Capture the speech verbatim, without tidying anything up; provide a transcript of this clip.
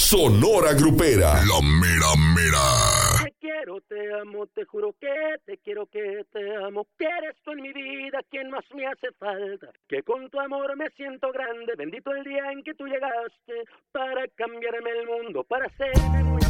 Sonora Grupera. La mera mera. Te quiero, te amo, te juro que te quiero, que te amo, que eres tú en mi vida quien más me hace falta, que con tu amor me siento grande, bendito el día en que tú llegaste para cambiarme el mundo, para hacerme muy